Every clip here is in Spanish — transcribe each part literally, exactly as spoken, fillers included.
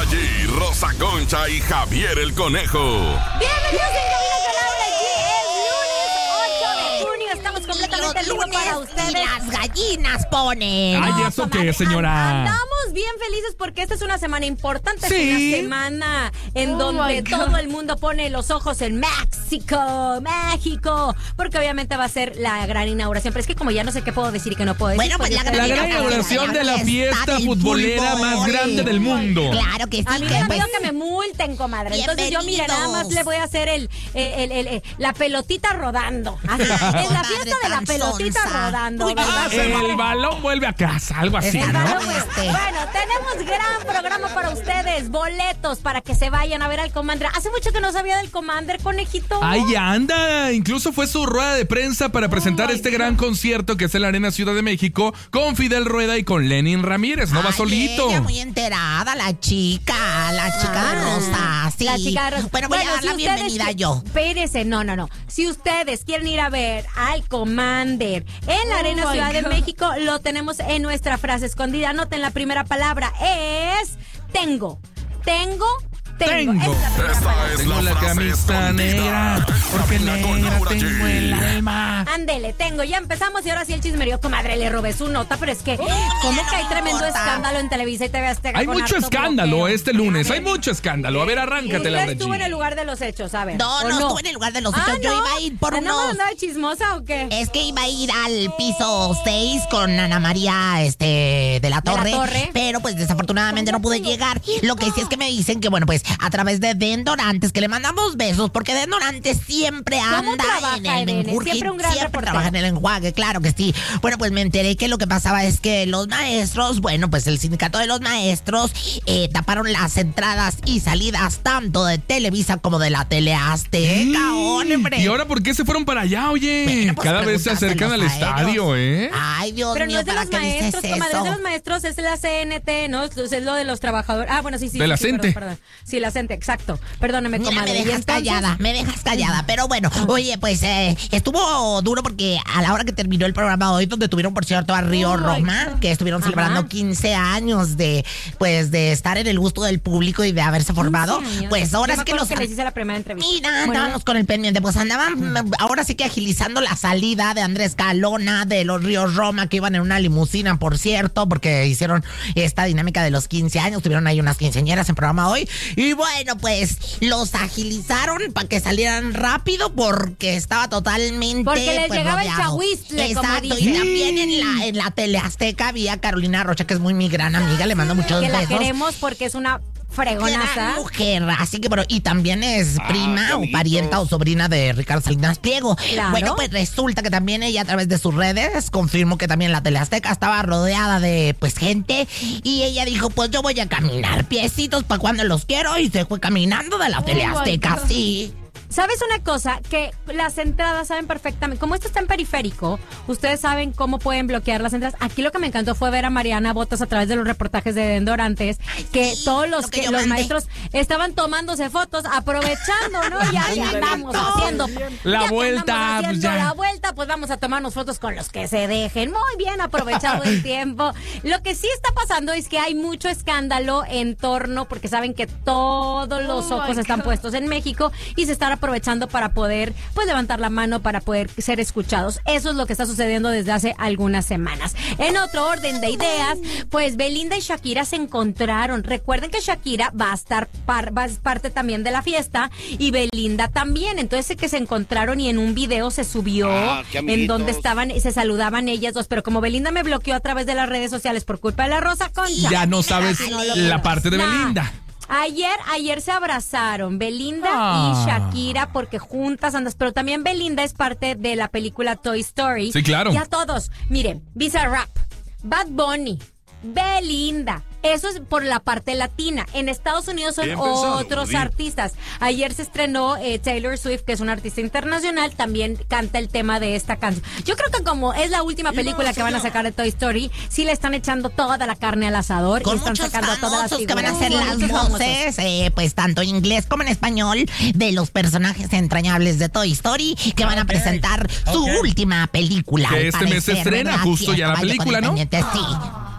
G, Rosa Concha y Javier el Conejo. Bienvenidos en Cabina con Laura G. Es lunes ocho de junio. Estamos completamente listos para ustedes. Y las gallinas ponen. Ay, ¿eso comadre, qué, señora? Andamos bien felices porque esta es una semana importante. Sí. Es una semana en Oh donde my God. todo el mundo pone los ojos en México, México. Porque obviamente va a ser la gran inauguración. Pero es que como ya no sé qué puedo decir y qué no puedo decir. Bueno, pues la yo La creo gran que- inauguración de la fiesta del futbolera fútbol. más grande del mundo. Claro que sí. A mí me que da pues, miedo que me multen, comadre. Entonces yo, mire, nada más le voy a hacer el, el, el, el- la pelotita rodando. Así, es la Comadre fiesta de la tan pelotita sonsa. rodando, Uy, ¿verdad? ah, El balón vuelve a casa, algo así, El ¿no? balón, pues. Este. Bueno, tenemos gran programa para ustedes. Boletos para que se vayan a ver al Commander. Hace mucho que no sabía del Commander, conejito. Ahí anda, incluso fue su rueda de prensa para presentar my este God. gran concierto que es en la Arena Ciudad de México con Fidel Rueda y con Lenin Ramírez, no va ay, solito. ella muy enterada, la chica, la chica Ah, rosa, sí. La chica rosa. Bueno, voy a dar si la ustedes bienvenida qui- yo. Espérese, no, no, no. Si ustedes quieren ir a ver al Commander en la Oh Arena my Ciudad de God. México, lo tenemos en nuestra frase escondida. Anoten la primera palabra. Es tengo. Tengo. Tengo. Tengo. Esa es la primera Esta palabra. es Tengo la la frase camisa escondida. negra, porque Cabina con negra Laura tengo el G. alma. Ándele, tengo, ya empezamos y ahora sí el chismerío, comadre, le robé su nota, pero es que, ¿cómo que hay tremendo nota. escándalo en Televisa y T V Azteca? Hay con mucho harto escándalo bloqueo? este lunes, A hay ver, mucho escándalo. A ver, arráncate, ¿usted Laura estuvo en el G. lugar de los hechos, a ver? No, ¿o no estuve en el lugar de los hechos. Ah, Yo ¿no? iba a ir por ¿Andamos unos. andando de chismosa o qué? Es que iba a ir al piso seis con Ana María este, de la ¿De la Torre, Torre? pero pues desafortunadamente no pude llegar. Lo que sí es que me dicen que, bueno, pues a través de Den Dorantes, que le mandamos besos, porque Den Dorantes siempre ¿Cómo anda trabaja, en el Eden? menjurje, Siempre un gran siempre reportero. trabaja en el enjuague, claro que sí. Bueno, pues me enteré que lo que pasaba es que los maestros, bueno, pues el sindicato de los maestros eh, taparon las entradas y salidas tanto de Televisa como de la Tele Azteca, hombre. ¿Y ahora por qué se fueron para allá, oye? Bueno, pues Cada vez se acercan al pregúntaselos a estadio, ellos. ¿eh? Ay, Dios Pero no mío, es de ¿para los qué dices maestros, comadre, es de eso? los maestros, es la C N T, ¿no? Es es lo de los trabajadores. Ah, bueno, sí, sí. De la sí, CENTE. Perdón, perdón. Sí, la CENTE, exacto. Perdóneme, Mira, comadre. me ¿Y dejas entonces? callada, me dejas callada. Pero bueno, oye, pues eh, estuvo duro porque a la hora que terminó el programa hoy, donde tuvieron, por cierto, a Río Oh, Roma, my God. que estuvieron Ajá. celebrando quince años de, pues, de estar en el gusto del público y de haberse formado, quince años. pues ahora Yo es me que acuerdo los... que les hice la primera entrevista. Mira, Bueno, andábamos con el pendiente, pues andaban mm, ahora sí que agilizando la salida de Andrés Calona, de los Ríos Roma, que iban en una limusina, por cierto, porque hicieron esta dinámica de los quince años, tuvieron ahí unas quinceañeras en programa hoy, y bueno, pues los agilizaron para que salieran rápido porque estaba totalmente... Porque les pues, llegaba el rodeado. chahuizle, como Exacto, dicen. y también en la, en la Tele Azteca había Carolina Rocha, que es muy mi gran amiga, le mando muchos que la besos. queremos porque es una Gran fregonaza. mujer, así que bueno, y también es prima qué o bonito. parienta o sobrina de Ricardo Salinas Pliego. Claro. Bueno, pues resulta que también ella a través de sus redes confirmó que también la Tele Azteca estaba rodeada de pues gente y ella dijo, pues yo voy a caminar piecitos para cuando los quiero y se fue caminando de la Tele Oh, my Azteca, God. sí. ¿Sabes una cosa? Que las entradas saben perfectamente. Como esto está en periférico, ustedes saben cómo pueden bloquear las entradas. Aquí lo que me encantó fue ver a Mariana Botas a través de los reportajes de Den Dorantes, que sí, todos los lo que que yo los mandé. maestros estaban tomándose fotos, aprovechando, ¿no? Ya que andamos haciendo La ya que vuelta, andamos pues, haciendo ya. la vuelta, pues vamos a tomarnos fotos con los que se dejen. Muy bien aprovechado el tiempo. Lo que sí está pasando es que hay mucho escándalo en torno, porque saben que todos los Oh, ojos my están God. puestos en México y se están aprovechando para poder pues levantar la mano para poder ser escuchados. Eso es lo que está sucediendo desde hace algunas semanas. En otro orden de ideas, pues Belinda y Shakira se encontraron. Recuerden que Shakira va a estar par, va a ser parte también de la fiesta y Belinda también. Entonces que se encontraron y en un video se subió Ah, qué en amiguitos. donde estaban y se saludaban ellas dos, pero como Belinda me bloqueó a través de las redes sociales por culpa de la Rosa Concha. Ya no sabes no lo la parte de Nah. Belinda. Ayer, ayer se abrazaron Belinda Ah. y Shakira porque juntas andas, pero también Belinda es parte de la película Toy Story. Sí, claro. Ya todos, miren, Bizarrap, Bad Bunny, Belinda. Eso es por la parte latina. En Estados Unidos son Bien pensado, otros Woody. artistas. Ayer se estrenó eh, Taylor Swift, que es una artista internacional, también canta el tema de esta canción. Yo creo que como es la última película que van a sacar de Toy Story, sí le están echando toda la carne al asador Con y están muchos sacando a todas las famosos que van a figuras. hacer las Muchos famosos. voces, eh, pues tanto en inglés como en español, de los personajes entrañables de Toy Story, que van a presentar su Ok. última película. Que al este mes se parecer, estrena ¿verdad? justo Sí, ya la caballo con película, el ¿no? pendiente, sí.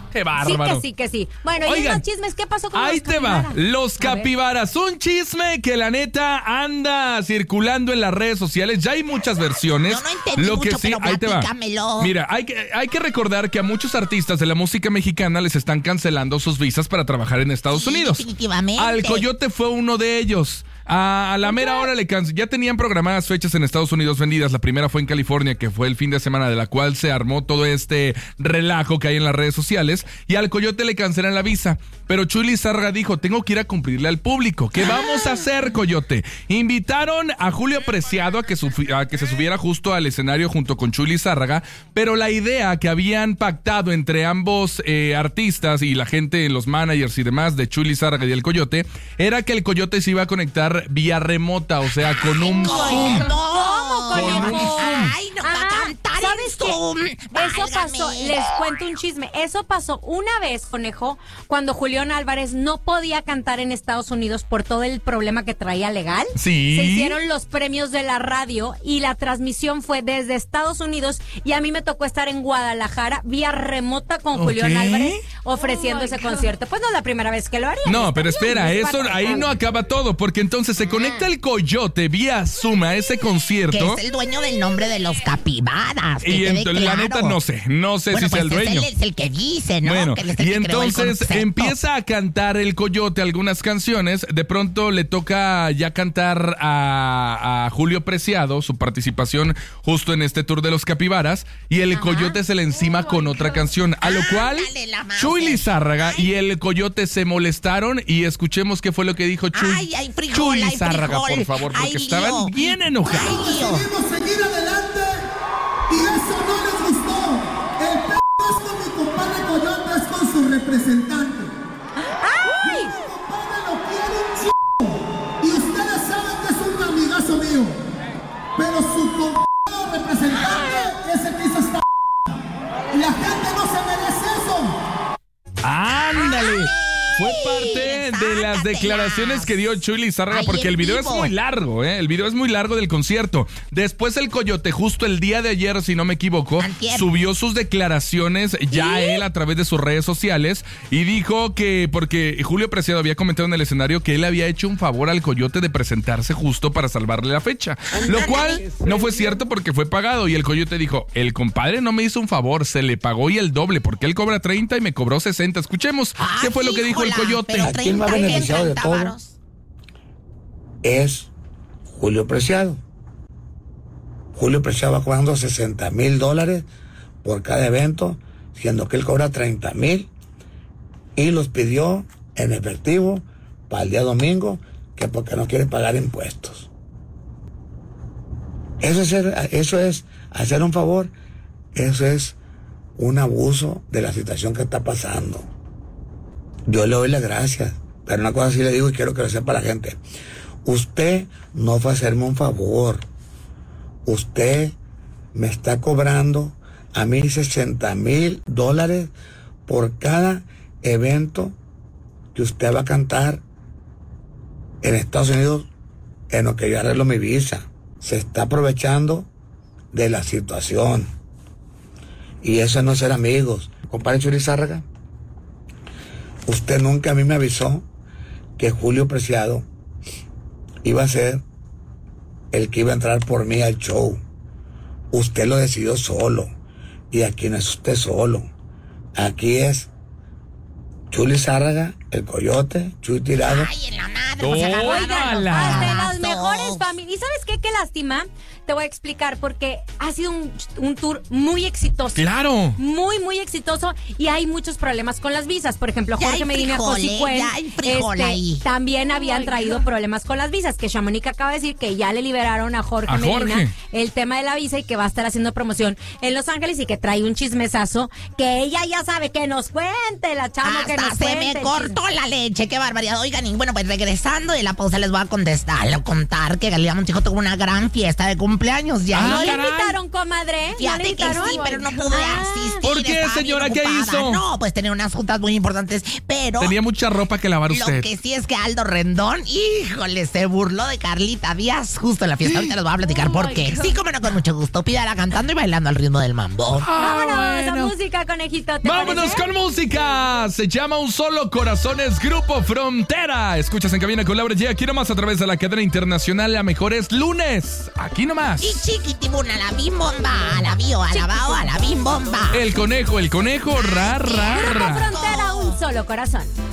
Qué bárbaro. Sí que sí, que sí. Bueno, y Oigan, en los chismes, ¿qué pasó con ahí los te va, capibaras? los A ver. capibaras. Un chisme que la neta anda circulando en las redes sociales. Ya hay muchas versiones. Yo no entendí Lo que mucho, sí, pero ahí te va. platícamelo. Mira, hay que, hay que recordar que a muchos artistas de la música mexicana les están cancelando sus visas para trabajar en Estados Sí, Unidos. definitivamente. Al Coyote fue uno de ellos. A, a la mera hora le canceló. Ya tenían programadas fechas en Estados Unidos vendidas. La primera fue en California, que fue el fin de semana de la cual se armó todo este relajo que hay en las redes sociales. Y al Coyote le cancelan la visa. Pero Chuy Lizárraga dijo, tengo que ir a cumplirle al público. ¿Qué vamos a hacer, Coyote? Invitaron a Julio Preciado a que, sufi- a que se subiera justo al escenario junto con Chuy Lizárraga. Pero la idea que habían pactado entre ambos eh, artistas y la gente, los managers y demás de Chuy Lizárraga y el Coyote, era que el Coyote se iba a conectar vía remota, o sea, con un Zoom. ¿Cómo, conejo? Ay, no va a Ah, cantar ¿sabes en qué? Zoom. Eso Válgame. pasó, les cuento un chisme. Eso pasó una vez, conejo, cuando Julián Álvarez no podía cantar en Estados Unidos por todo el problema que traía legal. Sí. Se hicieron los premios de la radio y la transmisión fue desde Estados Unidos y a mí me tocó estar en Guadalajara vía remota con Ok. Julián Álvarez ofreciendo ese concierto. Pues no es la primera vez que lo haría. No, pero Está bien, espera, es eso parte- ahí no acaba todo, porque entonces se conecta el Coyote vía Zoom a ese Que concierto. es el dueño del nombre de los capibaras. que Y quede ent- la claro. neta no sé, no sé Bueno, si sea el pues dueño. Es, él, es el que dice, ¿no? Bueno, Que él es el y que creó el entonces concepto. empieza a cantar el Coyote algunas canciones. De pronto le toca ya cantar a, a Julio Preciado su participación justo en este tour de los capibaras. Y el Coyote se le encima con otra canción. A lo cual Ándale, la mouse. Chuy Lizárraga y el Coyote se molestaron. Y escuchemos qué fue lo que dijo Chuy. Ay, ay, frijol, Chuy ay, Lizárraga, frijol. por favor, porque Ay, estaban Dios. bien enojados. Ay, Dios. Decidimos seguir adelante y eso no les gustó. El p no es con mi compadre Coyote, es con su representante. ¡Ay! Mi compadre lo quiere un ch... y ustedes saben que es un amigazo mío. Pero su compadre representante es el que hizo esta y la gente no se merece eso. ¡Ándale! Fue parte de las sácatelas. declaraciones que dio Chuy Lizárraga, Ahí porque en el video vivo. es muy largo, ¿eh? El video es muy largo del concierto. Después el Coyote, justo el día de ayer, si no me equivoco, Antier. subió sus declaraciones ya él a través de sus redes sociales y dijo que, porque Julio Preciado había comentado en el escenario que él había hecho un favor al Coyote de presentarse justo para salvarle la fecha. Lo cual no fue cierto porque fue pagado y el Coyote dijo, el compadre no me hizo un favor, se le pagó y el doble, porque él cobra treinta y me cobró sesenta. Escuchemos Ay, qué fue lo que dijo el híjola, Coyote. pero ¿A quién va treinta, beneficiado de treinta todo? varos. Es Julio Preciado. Julio Preciado va cobrando sesenta mil dólares por cada evento, siendo que él cobra treinta mil y los pidió en efectivo para el día domingo, que porque no quiere pagar impuestos. Eso es, ser- eso es hacer un favor, eso es un abuso de la situación que está pasando. Yo le doy las gracias, pero una cosa sí le digo y quiero que lo sepa la gente. Usted no fue a hacerme un favor. Usted me está cobrando a mí sesenta mil dólares por cada evento que usted va a cantar en Estados Unidos en lo que yo arreglo mi visa. Se está aprovechando de la situación. Y eso no es ser amigos. Compadre Chuy Lizárraga, usted nunca a mí me avisó que Julio Preciado iba a ser el que iba a entrar por mí al show. Usted lo decidió solo. Y aquí no es usted solo. Aquí es Chuy Lizárraga, el Coyote, Chuy Tirado. Ay, en la madre, pues se agarraron a los Tómala. Hasta en las madrazos. mejores familias. ¿Y sabes qué? Qué lástima. Te voy a explicar porque ha sido un, un tour muy exitoso. ¡Claro! Muy, muy exitoso y hay muchos problemas con las visas. Por ejemplo, Ya Jorge hay Medina frijol, Josicuen, ¿eh? Ya hay frijol ahí. también habían traído problemas con las visas, que Chamonix acaba de decir que ya le liberaron a Jorge A Medina Jorge. el tema de la visa y que va a estar haciendo promoción en Los Ángeles y que trae un chismesazo que ella ya sabe que nos cuente, la chama que Hasta nos se cuente. me el cortó la leche, qué barbaridad. Oigan, y bueno, pues regresando de la pausa les voy a contestar, a contar que Galilea Montijo tuvo una gran fiesta de cumpleaños. cumpleaños ya. ¿No Ah, le caray. invitaron, comadre? ¿No le Fíjate que invitaron? sí, pero no pude Ah. asistir. ¿Por qué, estaba bien señora? ¿Qué ocupada. hizo? No, pues tenía unas juntas muy importantes, pero... Tenía mucha ropa que lavar usted. Lo que sí es que Aldo Rendón, híjole, se burló de Carlita Díaz justo en la fiesta. Ahorita les voy a platicar Oh por my qué. God. Sí, como no, con mucho gusto. Pídala cantando y bailando al ritmo del mambo. Ah, Vámonos bueno. a música, conejito. ¿te Vámonos parece? con música. Se llama Un Solo Corazones, Grupo Frontera. Escuchas en cabina con Laura G. Aquí nomás a través de la cadena internacional. La mejor es lunes. Aquí nomás. Y chiquitibuna, a la bim bomba, a la bio, a la bao, a la bim bomba. El conejo, el conejo, ra, ra, Grupo ra. Frontera, un solo corazón.